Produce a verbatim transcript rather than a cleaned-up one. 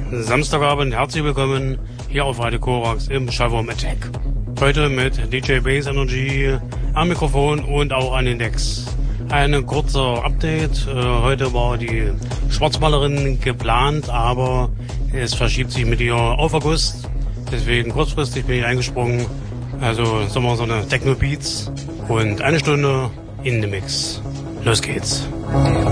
Samstagabend, herzlich willkommen hier auf Radio Korax im Schallwurm Attack. Heute mit D J Bass Energy am Mikrofon und auch an den Decks. Ein kurzer Update. Heute war die Schwarzmalerin geplant, aber es verschiebt sich mit ihr auf August. Deswegen kurzfristig bin ich eingesprungen. Also sagen wir so eine Techno Beats und eine Stunde in the Mix. Los geht's.